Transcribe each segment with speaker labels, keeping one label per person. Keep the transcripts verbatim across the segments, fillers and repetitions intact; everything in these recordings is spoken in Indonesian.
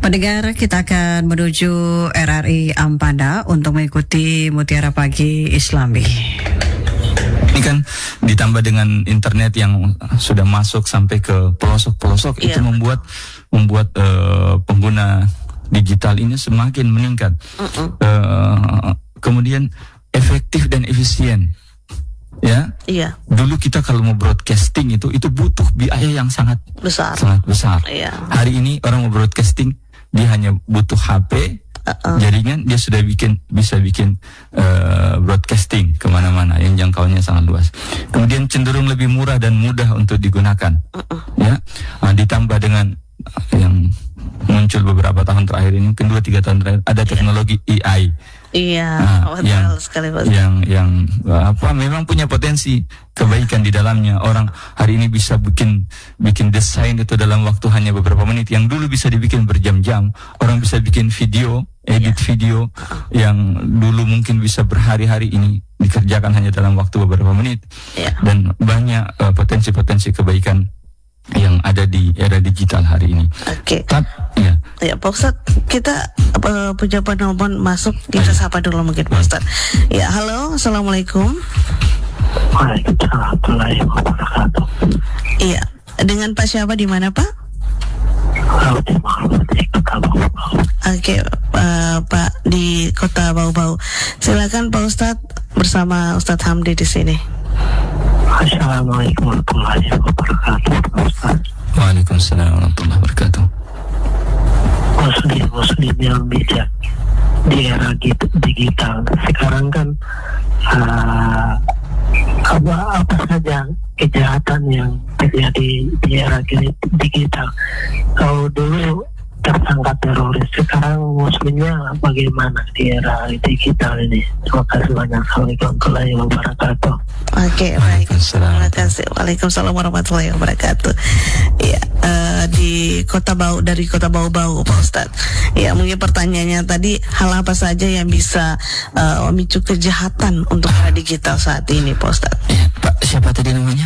Speaker 1: Pendengar, kita akan menuju R R I Ampanda untuk mengikuti Mutiara Pagi Islami.
Speaker 2: Ini kan ditambah dengan internet yang sudah masuk sampai ke pelosok-pelosok,
Speaker 1: iya,
Speaker 2: itu membuat membuat uh, pengguna digital ini semakin meningkat. Uh-uh. Uh, kemudian efektif dan efisien. Ya,
Speaker 1: iya.
Speaker 2: Dulu kita kalau mau broadcasting itu itu butuh biaya yang sangat
Speaker 1: besar,
Speaker 2: sangat besar.
Speaker 1: Iya.
Speaker 2: Hari ini orang mau broadcasting, dia hanya butuh H P, uh-uh. jaringan, dia sudah bikin bisa bikin uh, broadcasting kemana-mana yang jangkauannya sangat luas. Kemudian cenderung lebih murah dan mudah untuk digunakan. Uh-uh. Ya, nah, ditambah dengan yang muncul beberapa tahun terakhir ini, mungkin dua tiga tahun terakhir, ada teknologi A I.
Speaker 1: Iya,
Speaker 2: nah,
Speaker 1: betul
Speaker 2: yang,
Speaker 1: sekali, Pak.
Speaker 2: Yang yang apa memang punya potensi kebaikan di dalamnya. Orang hari ini bisa bikin bikin desain itu dalam waktu hanya beberapa menit. Yang dulu bisa dibikin berjam-jam. Orang bisa bikin video, edit yeah. video yang dulu mungkin bisa berhari-hari, ini dikerjakan hanya dalam waktu beberapa menit. Yeah. Dan banyak uh, potensi-potensi kebaikan yang ada di era digital hari ini.
Speaker 1: Oke.
Speaker 2: Okay. Ya.
Speaker 1: Ya, Pak Ustadz, kita uh, punya penelpon masuk, kita sapa dulu mungkin, Pak Ustadz. Ya, halo, assalamualaikum.
Speaker 3: Waalaikumsalam warahmatullahi wabarakatuh.
Speaker 1: Iya, dengan Pak siapa, di mana Pak? Oke, uh, Pak di Kota Bau-Bau. Silakan Pak Ustadz bersama Ustadz Hamdi di sini.
Speaker 3: Assalamualaikum warahmatullahi wabarakatuh.
Speaker 2: Waalaikumsalam warahmatullahi wabarakatuh.
Speaker 3: Muslim-muslim yang bijak di era digital sekarang kan, uh, apa apa saja kejahatan yang terjadi di era digital. Kalau dulu tersangka teroris, sekarang muslimnya bagaimana di era digital ini? Terima kasih banyak. Assalamualaikum warahmatullahi wabarakatuh.
Speaker 1: Oke, baik. Terima kasih. Waalaikumsalam warahmatullahi wabarakatuh. Ya, uh, di Kota Bau, dari Kota Bau-Bau, Pak Ustadz. Ya, mungkin pertanyaannya tadi, hal apa saja yang bisa uh, memicu kejahatan untuk era digital saat ini, Pak Ustadz?
Speaker 2: Ya, Pak, siapa tadi namanya?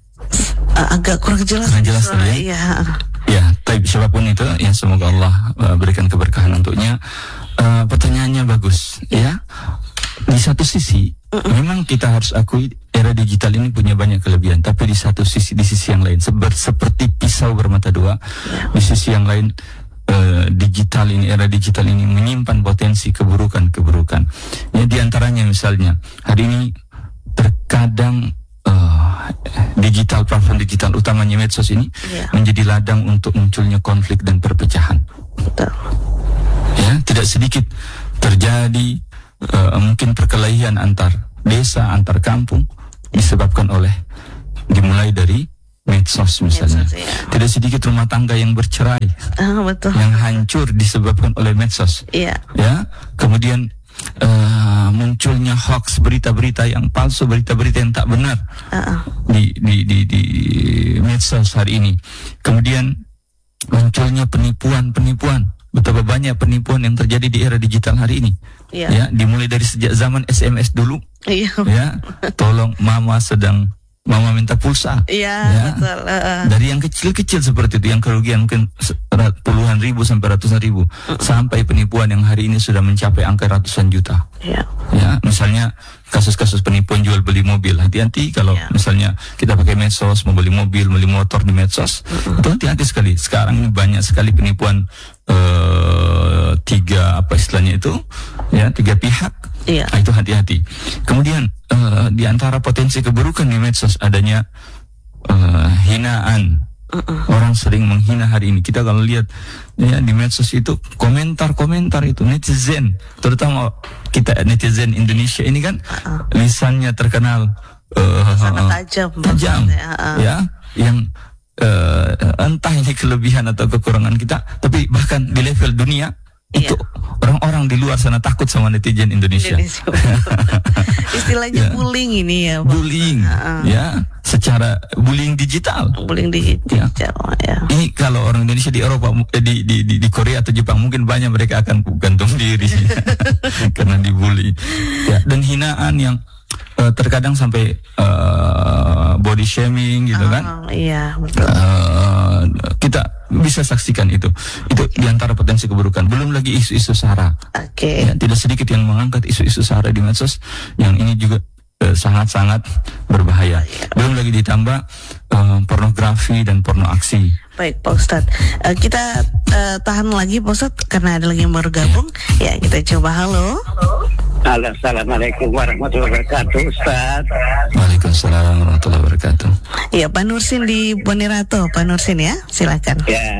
Speaker 1: Uh, agak kurang jelas.
Speaker 2: Kurang jelas tadi ya? Ya. Ya, tapi siapapun itu, ya semoga Allah uh, berikan keberkahan untuknya. Uh, pertanyaannya bagus, ya. Di satu sisi, uh-uh. memang kita harus akui era digital ini punya banyak kelebihan. Tapi di satu sisi, di sisi yang lain, seber, seperti pisau bermata dua. Yeah. Di sisi yang lain, uh, digital ini, era digital ini menyimpan potensi keburukan-keburukan. Ya, di antaranya misalnya, hari ini terkadang Uh, digital, platform digital, utamanya medsos ini, yeah. menjadi ladang untuk munculnya konflik dan perpecahan.
Speaker 1: Betul.
Speaker 2: Ya, tidak sedikit terjadi uh, mungkin perkelahian antar desa, antar kampung, disebabkan oleh, dimulai dari medsos misalnya. Medsos, yeah. Tidak sedikit rumah tangga yang bercerai,
Speaker 1: oh, betul.
Speaker 2: yang hancur disebabkan oleh medsos.
Speaker 1: Yeah.
Speaker 2: Ya, kemudian Uh, munculnya hoax, berita-berita yang palsu, berita-berita yang tak benar uh-uh. di, di, di, di medsos hari ini. Kemudian munculnya penipuan-penipuan. Betapa banyak penipuan yang terjadi di era digital hari ini. Yeah. Ya, dimulai dari sejak zaman S M S dulu.
Speaker 1: Yeah.
Speaker 2: Ya, tolong mama sedang mama minta pulsa.
Speaker 1: Iya,
Speaker 2: ya,
Speaker 1: betul. Uh.
Speaker 2: Dari yang kecil-kecil seperti itu, yang kerugian mungkin puluhan ribu sampai ratusan ribu, uh. sampai penipuan yang hari ini sudah mencapai angka ratusan juta.
Speaker 1: Yeah.
Speaker 2: Ya, misalnya kasus-kasus penipuan jual beli mobil. Hati-hati kalau yeah. misalnya kita pakai medsos, mau beli mobil, beli motor di medsos, uh. itu hati-hati sekali. Sekarang ini banyak sekali penipuan uh, tiga apa istilahnya itu, ya tiga pihak.
Speaker 1: Iya.
Speaker 2: Nah, itu hati-hati. Kemudian uh, di antara potensi keburukan di medsos adanya uh, hinaan. Uh-uh. Orang sering menghina hari ini. Kita kalau lihat ya di medsos itu komentar-komentar itu netizen, terutama kita netizen Indonesia ini kan uh-uh. lisannya terkenal uh,
Speaker 1: sangat tajam.
Speaker 2: Tajam. Uh-uh. Ya, yang uh, entah ini kelebihan atau kekurangan kita, tapi bahkan di level dunia itu yeah. orang-orang di luar sana takut sama netizen Indonesia. Indonesia
Speaker 1: Istilahnya ya. bullying ini ya, Pak.
Speaker 2: Bullying, uh-uh. ya, secara bullying digital.
Speaker 1: Bullying digital, ya. ya.
Speaker 2: Ini kalau orang Indonesia di Eropa, eh, di, di di di Korea atau Jepang mungkin banyak mereka akan gantung diri karena dibully. Ya, dan hinaan yang uh, terkadang sampai uh, body shaming gitu
Speaker 1: oh,
Speaker 2: kan.
Speaker 1: Iya, betul.
Speaker 2: Uh, uh, kita bisa saksikan itu. Itu diantara potensi keburukan. Belum lagi isu-isu sara.
Speaker 1: Oke.
Speaker 2: Ya, tidak sedikit yang mengangkat isu-isu sara di medsos, yang ini juga uh, sangat-sangat berbahaya. Belum lagi ditambah uh, pornografi dan porno aksi.
Speaker 1: Baik Pak Ustadz, uh, kita uh, tahan lagi Pak Ustadz karena ada lagi yang baru gabung. Ya, kita coba. Halo.
Speaker 4: Halo, assalamualaikum warahmatullahi wabarakatuh, Ustaz.
Speaker 2: Waalaikumsalam warahmatullahi wabarakatuh.
Speaker 1: Iya, Pak Nursin di Bonirato. Pak Nursin ya, silakan.
Speaker 4: Ya,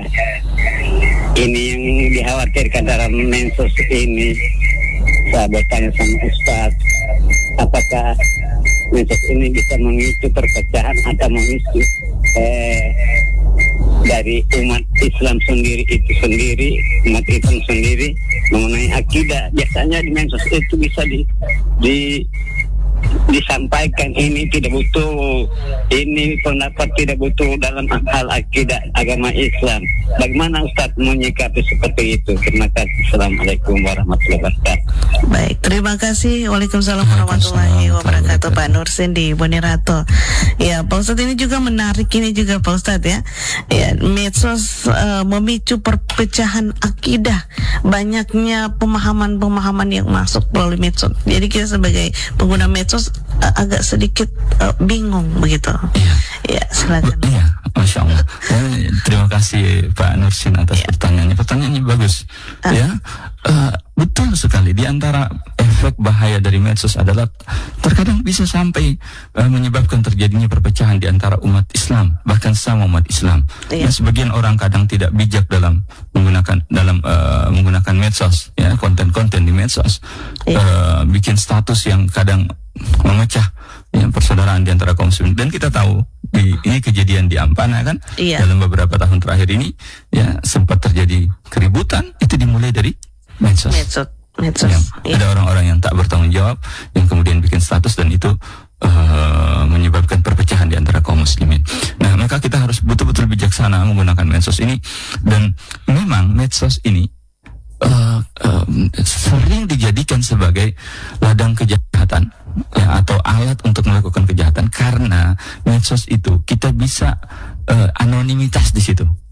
Speaker 4: ini yang dikhawatirkan dalam mensos ini. Saya bertanya sama Ustaz, apakah mensos ini bisa memicu perpecahan atau memicu eh, dari umat Islam sendiri itu sendiri, umat Islam sendiri mengenai akidah. Biasanya di mensos itu bisa di, di disampaikan ini tidak butuh, ini pendapat tidak butuh dalam hal akidah agama Islam. Bagaimana Ustaz menyikapi seperti itu? Terima kasih. Assalamualaikum warahmatullahi wabarakatuh.
Speaker 1: Baik, terima kasih. Waalaikumsalam warahmatullahi wabarakatuh, Pak Nursin di Bonirato. Ya, Pak Ustadz, ini juga menarik ini juga Pak Ustadz ya. Ya, medsos uh, memicu perpecahan akidah. Banyaknya pemahaman-pemahaman yang masuk melalui medsos. Jadi kita sebagai pengguna medsos uh, agak sedikit uh, bingung begitu.
Speaker 2: Iya.
Speaker 1: Ya, silakan.
Speaker 2: Iya, Masya Allah. Ya, terima kasih Pak Nursin atas
Speaker 1: ya.
Speaker 2: pertanyaannya. Pertanyaannya bagus. Ah. Ya, uh, betul sekali. Di antara efek bahaya dari medsos adalah terkadang bisa sampai uh, menyebabkan terjadinya perpecahan di antara umat Islam, bahkan sama umat Islam.
Speaker 1: Ya.
Speaker 2: Dan sebagian orang kadang tidak bijak dalam menggunakan dalam uh, menggunakan medsos, ya, konten-konten di medsos, ya. uh, bikin status yang kadang memecah ya, persaudaraan di antara kaum muslimin. Dan kita tahu di, ini kejadian di Ampana kan,
Speaker 1: iya.
Speaker 2: dalam beberapa tahun terakhir ini ya sempat terjadi keributan. Itu dimulai dari medsos.
Speaker 1: Medsos, medsos.
Speaker 2: Ya,
Speaker 1: iya.
Speaker 2: Ada orang-orang yang tak bertanggung jawab yang kemudian bikin status, dan itu uh, menyebabkan perpecahan di antara kaum muslimin. Nah, maka kita harus betul-betul bijaksana menggunakan medsos ini. Dan memang medsos ini Uh, uh, sering dijadikan sebagai ladang kejahatan ya, atau alat untuk melakukan kejahatan, karena medsos itu kita bisa uh, anonimitas di situ